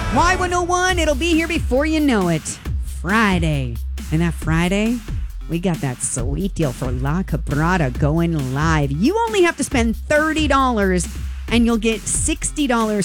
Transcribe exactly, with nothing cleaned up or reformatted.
Y one oh one, it'll be here before you know it. Friday. And that Friday, we got that sweet deal for La Cabrada going live. You only have to spend thirty dollars and you'll get sixty dollars